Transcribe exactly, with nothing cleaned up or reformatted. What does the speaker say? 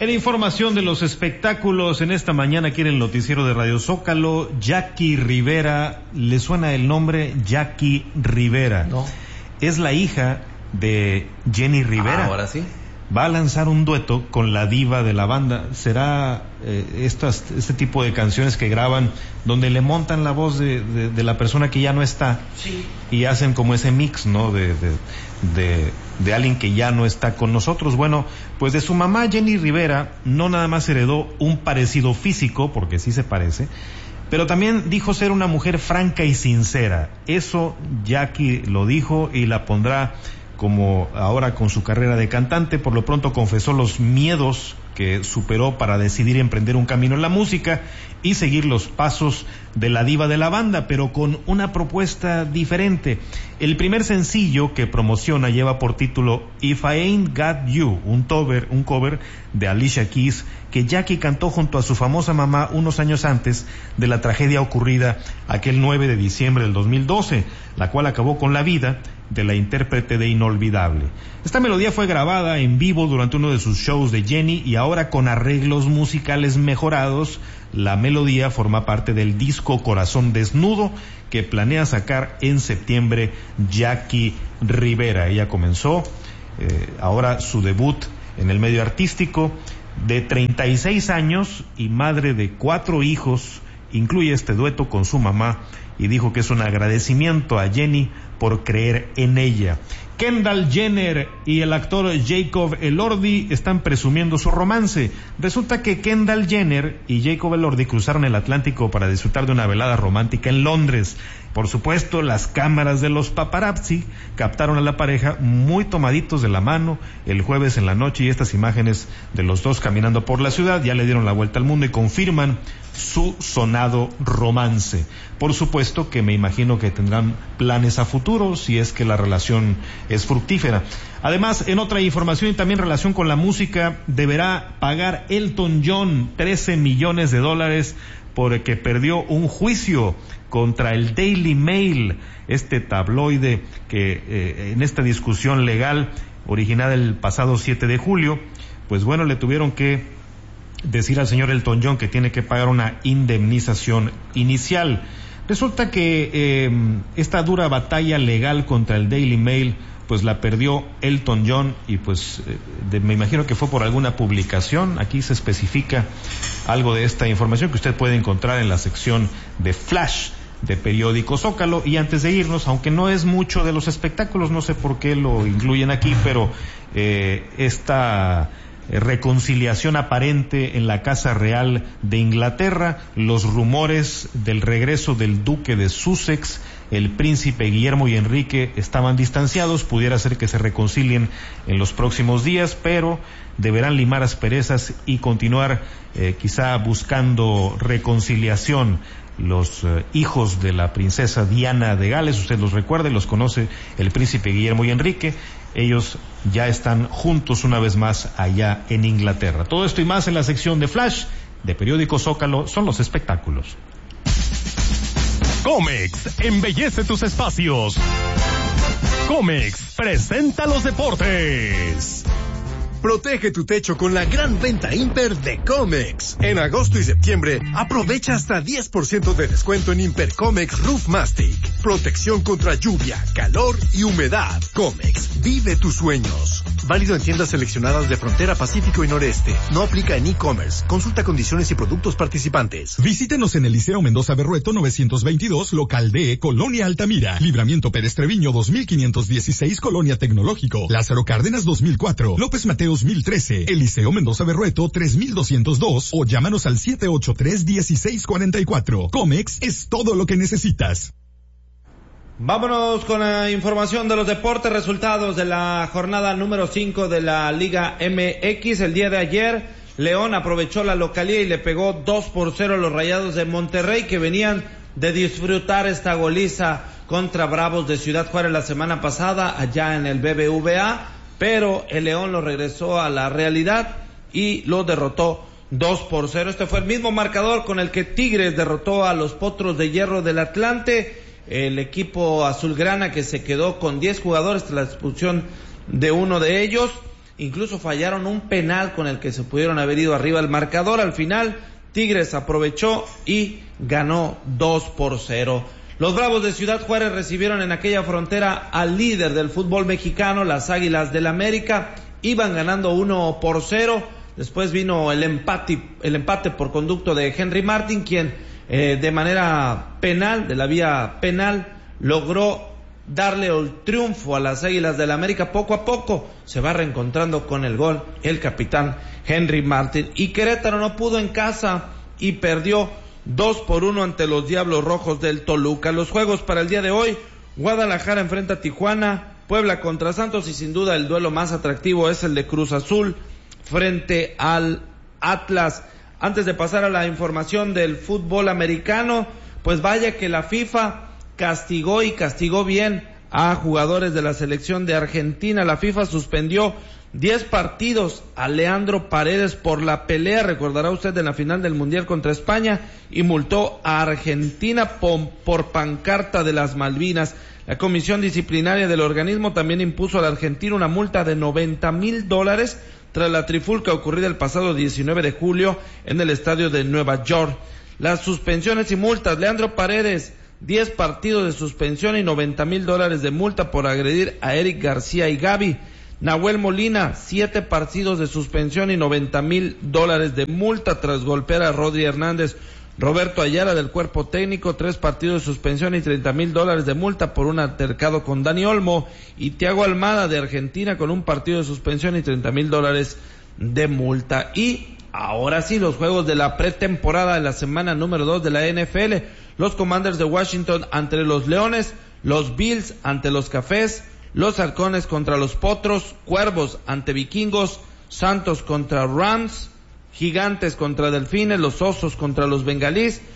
En información de los espectáculos, en esta mañana aquí en el noticiero de Radio Zócalo, Jackie Rivera, ¿le suena el nombre? Jackie Rivera. No. Es la hija de Jenny Rivera. Ah, ahora sí. Va a lanzar un dueto con la diva de la banda. Será eh, estas, este tipo de canciones que graban donde le montan la voz de, de, de la persona que ya no está. Sí. Y hacen como ese mix, ¿no? De, de, de, de alguien que ya no está con nosotros. Bueno, pues de su mamá Jenny Rivera no nada más heredó un parecido físico, porque sí se parece, pero también dijo ser una mujer franca y sincera. Eso Jackie lo dijo y la pondrá como ahora con su carrera de cantante. Por lo pronto confesó los miedos que superó para decidir emprender un camino en la música y seguir los pasos de la diva de la banda, pero con una propuesta diferente. El primer sencillo que promociona lleva por título If I Ain't Got You, un cover, un cover de Alicia Keys que Jackie cantó junto a su famosa mamá unos años antes de la tragedia ocurrida aquel nueve de diciembre del dos mil doce, la cual acabó con la vida de la intérprete de Inolvidable. Esta melodía fue grabada en vivo durante uno de sus shows de Jenny y ahora con arreglos musicales mejorados, la melodía forma parte del disco Corazón Desnudo que planea sacar en septiembre Jackie Rivera. Ella comenzó eh, ahora su debut en el medio artístico. De treinta y seis años y madre de cuatro hijos, incluye este dueto con su mamá y dijo que es un agradecimiento a Jenny por creer en ella. Kendall Jenner y el actor Jacob Elordi están presumiendo su romance. Resulta que Kendall Jenner y Jacob Elordi cruzaron el Atlántico para disfrutar de una velada romántica en Londres. Por supuesto, las cámaras de los paparazzi captaron a la pareja muy tomaditos de la mano el jueves en la noche, y estas imágenes de los dos caminando por la ciudad ya le dieron la vuelta al mundo y confirman su sonado romance. Por supuesto que me imagino que tendrán planes a futuro si es que la relación es fructífera. Además, en otra información y también en relación con la música, deberá pagar Elton John trece millones de dólares porque perdió un juicio contra el Daily Mail, este tabloide que eh, en esta discusión legal originada el pasado siete de julio, pues bueno, le tuvieron que decir al señor Elton John que tiene que pagar una indemnización inicial. Resulta que eh, esta dura batalla legal contra el Daily Mail pues la perdió Elton John y pues eh, de, me imagino que fue por alguna publicación. Aquí se especifica algo de esta información que usted puede encontrar en la sección de Flash de Periódico Zócalo. Y antes de irnos, aunque no es mucho de los espectáculos, no sé por qué lo incluyen aquí, pero eh, esta reconciliación aparente en la Casa Real de Inglaterra, los rumores del regreso del duque de Sussex, el príncipe Guillermo y Enrique estaban distanciados, pudiera ser que se reconcilien en los próximos días, pero deberán limar asperezas y continuar eh, quizá buscando reconciliación. Los eh, hijos de la princesa Diana de Gales, usted los recuerda y los conoce, el príncipe Guillermo y Enrique, ellos ya están juntos una vez más allá en Inglaterra. Todo esto y más en la sección de Flash de Periódico Zócalo, son los espectáculos. Comex embellece tus espacios. Comex presenta los deportes. Protege tu techo con la gran venta Imper de Comex. En agosto y septiembre, aprovecha hasta diez por ciento de descuento en Imper Comex Roof Mastic. Protección contra lluvia, calor y humedad. Comex, vive tus sueños. Válido en tiendas seleccionadas de Frontera Pacífico y Noreste. No aplica en e-commerce. Consulta condiciones y productos participantes. Visítenos en el Liceo Mendoza Berrueto novecientos veintidós, local D, Colonia Altamira. Libramiento Pérez Treviño dos mil quinientos dieciséis, Colonia Tecnológico. Lázaro Cárdenas dos mil cuatro. López Mateo dos mil trece, Eliseo Mendoza Berrueto tres mil doscientos dos o llámanos al siete ocho tres, uno seis cuatro cuatro. Comex es todo lo que necesitas. Vámonos con la información de los deportes, resultados de la jornada número cinco de la Liga M X. El día de ayer, León aprovechó la localía y le pegó dos por cero a los Rayados de Monterrey, que venían de disfrutar esta goliza contra Bravos de Ciudad Juárez la semana pasada allá en el B B V A. Pero el León lo regresó a la realidad y lo derrotó dos por cero. Este fue el mismo marcador con el que Tigres derrotó a los Potros de Hierro del Atlante. El equipo azulgrana, que se quedó con diez jugadores tras la expulsión de uno de ellos, incluso fallaron un penal con el que se pudieron haber ido arriba el marcador. Al final, Tigres aprovechó y ganó dos por cero. Los Bravos de Ciudad Juárez recibieron en aquella frontera al líder del fútbol mexicano, las Águilas del América. Iban ganando uno por cero. Después vino el empate, el empate por conducto de Henry Martin, quien eh, de manera penal, de la vía penal, logró darle el triunfo a las Águilas del América. Poco a poco se va reencontrando con el gol el capitán Henry Martin. Y Querétaro no pudo en casa y perdió dos por uno ante los Diablos Rojos del Toluca. Los juegos para el día de hoy: Guadalajara enfrenta a Tijuana, Puebla contra Santos, y sin duda el duelo más atractivo es el de Cruz Azul frente al Atlas. Antes de pasar a la información del fútbol americano, pues vaya que la FIFA castigó y castigó bien a jugadores de la selección de Argentina. La FIFA suspendió diez partidos a Leandro Paredes por la pelea, recordará usted, en la final del Mundial contra España, y multó a Argentina por, por pancarta de las Malvinas. La comisión disciplinaria del organismo también impuso a la Argentina una multa de noventa mil dólares tras la trifulca ocurrida el pasado diecinueve de julio en el estadio de Nueva York. Las suspensiones y multas: Leandro Paredes, diez partidos de suspensión y noventa mil dólares de multa por agredir a Eric García y Gaby. Nahuel Molina, siete partidos de suspensión y noventa mil dólares de multa tras golpear a Rodri Hernández. Roberto Ayala, del cuerpo técnico, tres partidos de suspensión y treinta mil dólares de multa por un altercado con Dani Olmo. Y Thiago Almada, de Argentina, con un partido de suspensión y treinta mil dólares de multa. Y ahora sí, los juegos de la pretemporada de la semana número dos de la N F L. Los Commanders de Washington ante los Leones, los Bills ante los Cafés, los Halcones contra los Potros, Cuervos ante Vikingos, Santos contra Rams, Gigantes contra Delfines, los Osos contra los Bengalís,